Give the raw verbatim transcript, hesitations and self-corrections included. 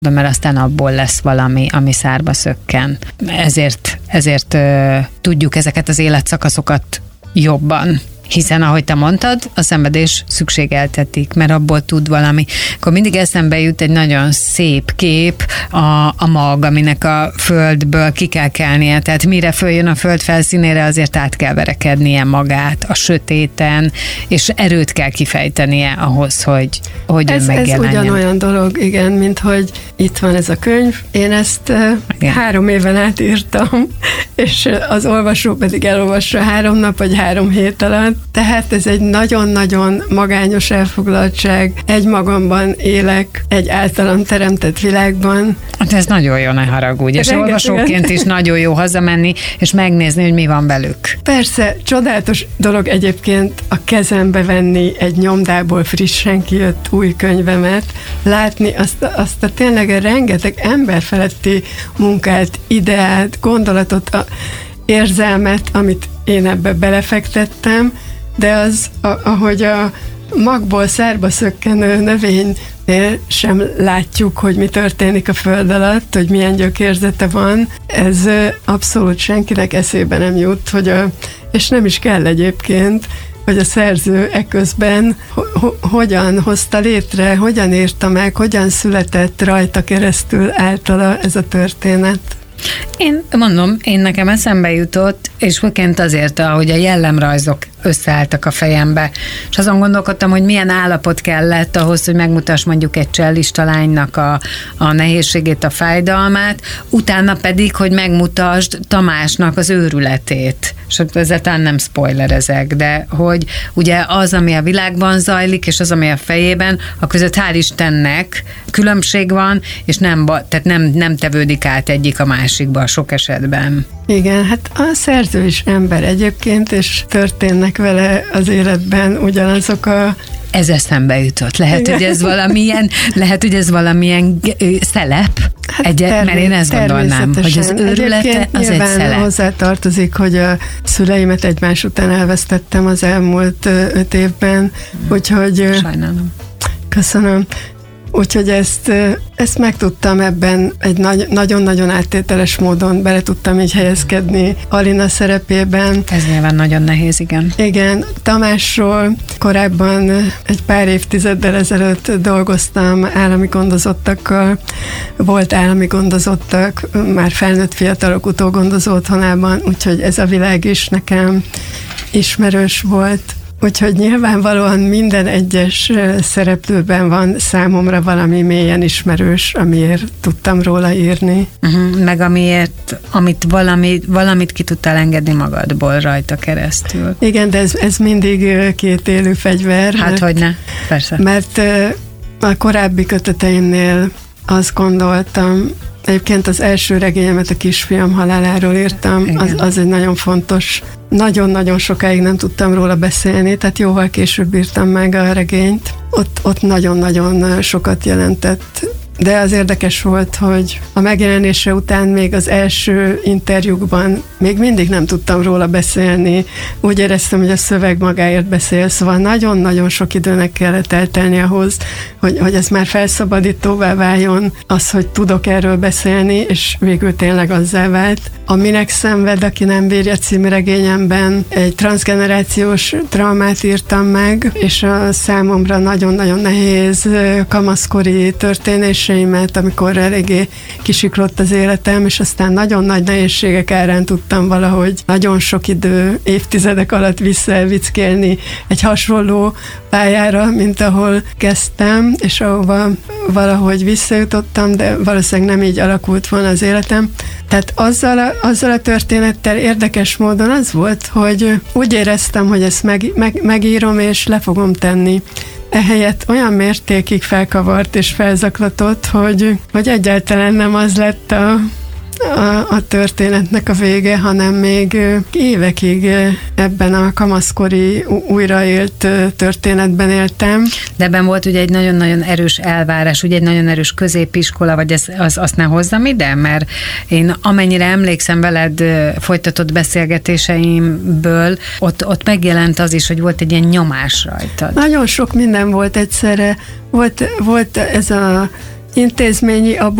de mert aztán abból lesz valami, ami szárba szökken. Ezért, ezért ö, tudjuk ezeket az életszakaszokat jobban. Hiszen, ahogy te mondtad, a szenvedés szükségeltetik, mert abból tud valami. Akkor mindig eszembe jut egy nagyon szép kép, a, a mag, aminek a földből ki kell kelnie. Tehát mire följön a föld felszínére, azért át kell verekednie magát a sötéten, és erőt kell kifejtenie ahhoz, hogy, hogy ez, ön megjelenjen. Ez ugyanolyan dolog, igen, mint hogy itt van ez a könyv. Én ezt igen. három éven át írtam, és az olvasó pedig elolvassa három nap vagy három hét alatt. Tehát ez egy nagyon-nagyon magányos elfoglaltság. Egy magamban élek, egy általam teremtett világban. Hát ez nagyon jó, ne haragudj. És olvasóként is nagyon jó hazamenni, és megnézni, hogy mi van velük. Persze, csodálatos dolog egyébként a kezembe venni egy nyomdából frissen kijött új könyvemet, látni azt, azt a tényleg rengeteg emberfeletti munkát, ideát, gondolatot, a érzelmet, amit én ebbe belefektettem, de az, ahogy a magból szárba szökkenő növénynél sem látjuk, hogy mi történik a föld alatt, hogy milyen gyökérzete van, ez abszolút senkinek eszébe nem jut, hogy a, és nem is kell egyébként, hogy a szerző eközben ho- ho- hogyan hozta létre, hogyan írta meg, hogyan született rajta keresztül általa ez a történet. Én mondom, én nekem eszembe jutott, és főként azért, ahogy a jellemrajzok összeálltak a fejembe, és azon gondolkodtam, hogy milyen állapot kellett ahhoz, hogy megmutass mondjuk egy csellista lánynak a, a nehézségét, a fájdalmát, utána pedig, hogy megmutasd Tamásnak az őrületét. És ezzel talán nem spoilerezek, de hogy ugye az, ami a világban zajlik, és az, ami a fejében, a között hál' Istennek különbség van, és nem, tehát nem, nem tevődik át egyik a másikba sok esetben. Igen, hát a szerző is ember egyébként, és történnek vele az életben ugyanazok a... Ez eszembe jutott. Lehet, igen. hogy ez valamilyen, lehet, hogy ez valamilyen szelep, hát egy, termé- mert én ezt gondolnám, hogy az őrülete az egy szelep. Hozzá tartozik, hogy a szüleimet egymás után elvesztettem az elmúlt öt évben, úgyhogy... Sajnálom. Köszönöm. Úgyhogy ezt, ezt megtudtam ebben egy nagy, nagyon-nagyon áttételes módon, bele tudtam így helyezkedni Alina szerepében. Ez nyilván nagyon nehéz, igen. Igen, Tamásról korábban egy pár évtizeddel ezelőtt dolgoztam állami gondozottakkal, volt állami gondozottak, már felnőtt fiatalok utógondozó otthonában, úgyhogy ez a világ is nekem ismerős volt. Úgyhogy nyilvánvalóan minden egyes szereplőben van számomra valami mélyen ismerős, amiért tudtam róla írni. Uh-huh, meg amiért, amit valami, valamit ki tudtál engedni magadból rajta keresztül. Igen, de ez, ez mindig két élő fegyver. Hát, hogy ne, persze. Mert a korábbi köteteimnél azt gondoltam, egyébként az első regényemet, a kisfiam haláláról írtam, az, az egy nagyon fontos, nagyon-nagyon sokáig nem tudtam róla beszélni, tehát jóval később írtam meg a regényt. Ott, ott nagyon-nagyon sokat jelentett. De az érdekes volt, hogy a megjelenése után még az első interjúkban még mindig nem tudtam róla beszélni. Úgy éreztem, hogy a szöveg magáért beszél, szóval nagyon-nagyon sok időnek kellett eltelni ahhoz, hogy, hogy ez már felszabadítóvá váljon, az, hogy tudok erről beszélni, és végül tényleg azzá vált. A Minek szenved, aki nem bírja című regényemben egy transzgenerációs traumát írtam meg, és a számomra nagyon-nagyon nehéz kamaszkori történéseimet, amikor eléggé kisiklott az életem, és aztán nagyon nagy nehézségek árán tudtam valahogy nagyon sok idő, évtizedek alatt visszaelvickélni egy hasonló pályára, mint ahol kezdtem, és ahova valahogy visszajutottam, de valószínűleg nem így alakult volna az életem. Tehát azzal a, azzal a történettel érdekes módon az volt, hogy úgy éreztem, hogy ezt meg, meg, megírom és le fogom tenni. Ehelyett olyan mértékig felkavart és felzaklatott, hogy, hogy egyáltalán nem az lett a, a, a történetnek a vége, hanem még évekig ebben a kamaszkori újraélt történetben éltem. De ebben volt ugye egy nagyon-nagyon erős elvárás, ugye egy nagyon erős középiskola, vagy ez, az, azt ne hozzam ide, mert én amennyire emlékszem veled folytatott beszélgetéseimből, ott, ott megjelent az is, hogy volt egy ilyen nyomás rajtad. Nagyon sok minden volt egyszerre. Volt, volt ez a intézményi